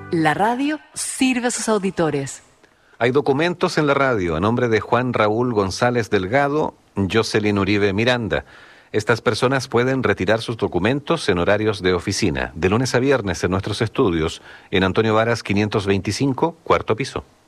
La radio sirve a sus auditores. Hay documentos en la radio a nombre de Juan Raúl González Delgado, Jocelyn Uribe Miranda. Estas personas pueden retirar sus documentos en horarios de oficina, de lunes a viernes en nuestros estudios, en Antonio Varas 525, cuarto piso.